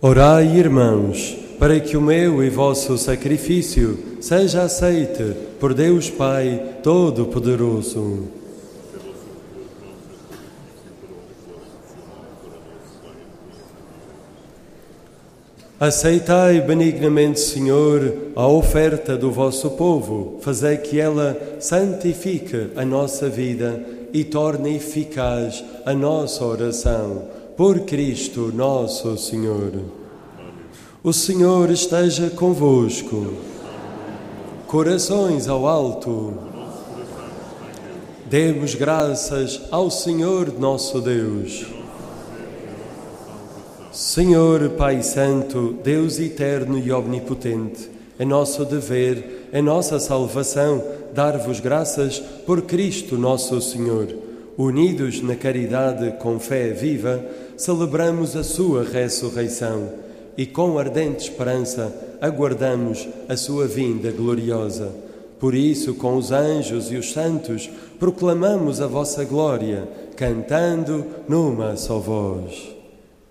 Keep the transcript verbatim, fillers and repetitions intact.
Orai, irmãos, para que o meu e vosso sacrifício seja aceite por Deus Pai Todo-Poderoso. Aceitai benignamente, Senhor, a oferta do vosso povo, fazei que ela santifique a nossa vida e torne eficaz a nossa oração. Por Cristo nosso Senhor. O Senhor esteja convosco. Corações ao alto. Demos graças ao Senhor nosso Deus. Senhor Pai Santo, Deus eterno e omnipotente, é nosso dever, é nossa salvação, dar-vos graças por Cristo nosso Senhor. Unidos na caridade com fé viva, celebramos a sua ressurreição e com ardente esperança aguardamos a sua vinda gloriosa. Por isso, com os anjos e os santos, proclamamos a vossa glória, cantando numa só voz.